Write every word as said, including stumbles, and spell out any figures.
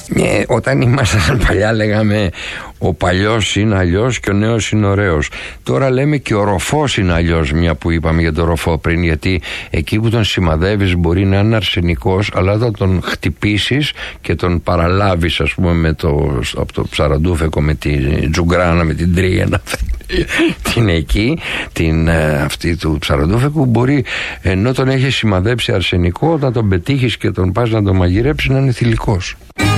Ε, όταν ήμασταν παλιά λέγαμε ο παλιός είναι αλλιώς και ο νέος είναι ωραίος. Τώρα λέμε και ο ροφός είναι αλλιώς, μια που είπαμε για τον ροφό πριν, γιατί εκεί που τον σημαδεύεις μπορεί να είναι αρσενικός, αλλά όταν τον χτυπήσεις και τον παραλάβεις, ας πούμε, με το, από το ψαραντούφεκο με τη τζουγκράνα, με την τρία την εκεί, την αυτή του ψαραντούφεκου, μπορεί, ενώ τον έχει σημαδέψει αρσενικό, όταν τον πετύχεις και τον πας να τον μαγειρέψεις, να είναι θηλυκός.